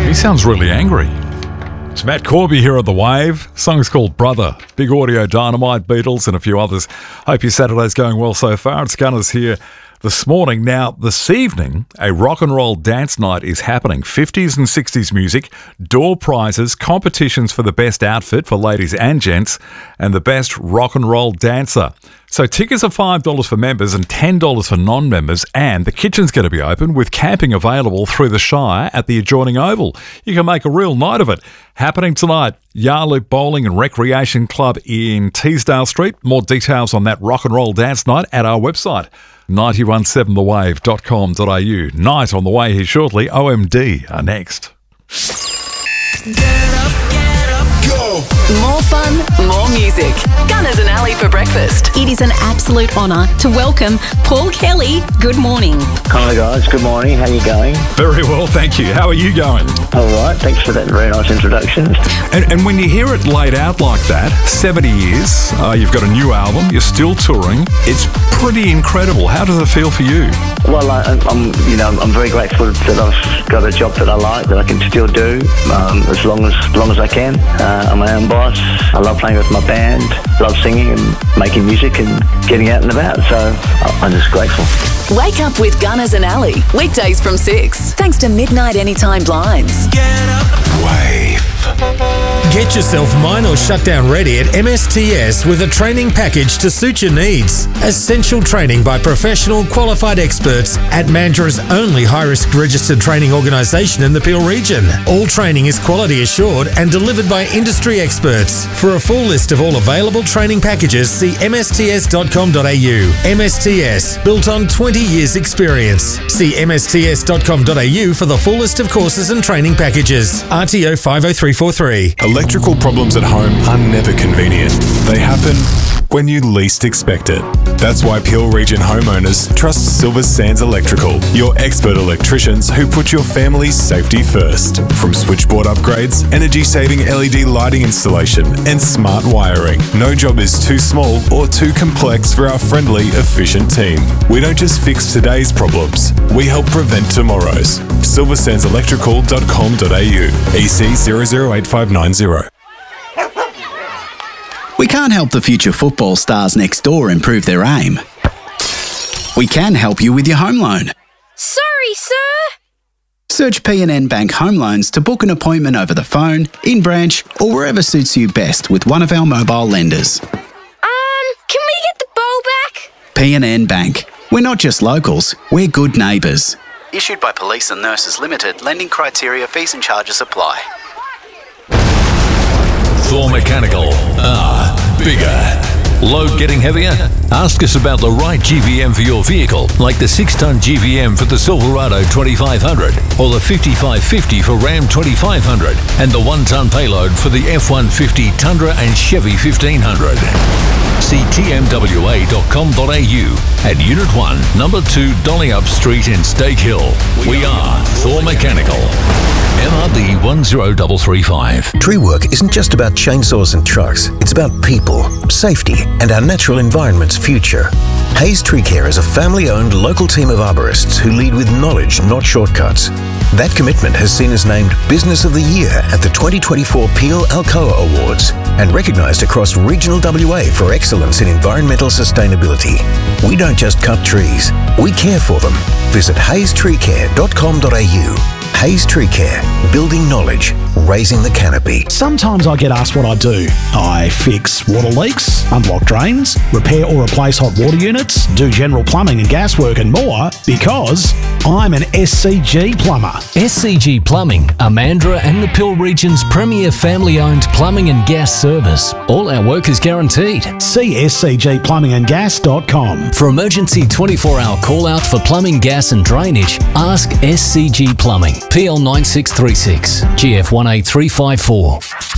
He sounds really angry. It's Matt Corby here at The Wave. Song's called Brother. Big Audio, Dynamite, Beatles and a few others. Hope your Saturday's going well so far. It's Gunners here this morning. Now, this evening, a rock and roll dance night is happening. 50s and 60s music, door prizes, competitions for the best outfit for ladies and gents, and the best rock and roll dancer. So tickets are $5 for members and $10 for non-members, and the kitchen's going to be open with camping available through the Shire at the adjoining Oval. You can make a real night of it. Happening tonight, Yarloop Bowling and Recreation Club in Teesdale Street. More details on that rock and roll dance night at our website, 917thewave.com.au. Night on the way here shortly. OMD are next. Get up, go! More fun, more music. Gunners and Ali for breakfast. It is an absolute honour to welcome Paul Kelly. Good morning. Hi guys, good morning. How you going? Very well, thank you. How are you going? All right, thanks for that very nice introduction. And when you hear it laid out like that, 70 years, you've got a new album, you're still touring. It's pretty incredible. How does it feel for you? Well, I'm very grateful that I've got a job that I like, that I can still do as long as I can. I'm my own boss. I love playing with my band, love singing and making music and getting out and about. So I'm just grateful. Wake up with Gunners and Ali. Weekdays from 6. Thanks to Midnight Anytime Blinds. Get up. Wave. Get yourself mine or shutdown ready at MSTS with a training package to suit your needs. Essential training by professional qualified experts at Mandra's only high-risk registered training organisation in the Peel region. All training is quality assured and delivered by industry experts. For a full list of all available training packages, see msts.com.au. MSTS, built on 20 years experience. See msts.com.au for the full list of courses and training packages. RTO 50343. Electrical problems at home are never convenient. They happen when you least expect it. That's why Peel Region homeowners trust Silver Sands Electrical, your expert electricians who put your family's safety first. From switchboard upgrades, energy-saving LED lighting installation, and smart wiring, no job is too small or too complex for our friendly, efficient team. We don't just fix today's problems, we help prevent tomorrow's. silversandselectrical.com.au, EC 008590. We can't help the future football stars next door improve their aim. We can help you with your home loan. Sorry, sir. Search PNN Bank Home Loans to book an appointment over the phone, in branch, or wherever suits you best with one of our mobile lenders. Can we get the ball back? PNN Bank. We're not just locals, we're good neighbours. Issued by Police and Nurses Limited, lending criteria, fees and charges apply. Thor Mechanical. Bigger. Load getting heavier? Ask us about the right GVM for your vehicle, like the 6-ton GVM for the Silverado 2500 or the 5550 for Ram 2500 and the 1-ton payload for the F-150 Tundra and Chevy 1500. See tmwa.com.au at Unit 1, Number 2 Dollyup Street in Stake Hill. We are Thor Mechanical. MRB 10335. Tree work isn't just about chainsaws and trucks. It's about people, safety, and our natural environment's future. Hayes Tree Care is a family-owned local team of arborists who lead with knowledge, not shortcuts. That commitment has seen us named Business of the Year at the 2024 Peel Alcoa Awards and recognised across regional WA for excellence in environmental sustainability. We don't just cut trees, we care for them. Visit hayestreecare.com.au. Hayes Tree Care, building knowledge, raising the canopy. Sometimes I get asked what I do. I fix water leaks, unblock drains, repair or replace hot water units, do general plumbing and gas work and more because I'm an SCG plumber. SCG Plumbing, Amandra and the Peel region's premier family-owned plumbing and gas service. All our work is guaranteed. See scgplumbingandgas.com. For emergency 24-hour call-out for plumbing, gas and drainage, ask SCG Plumbing. PL 9636, GF 18354.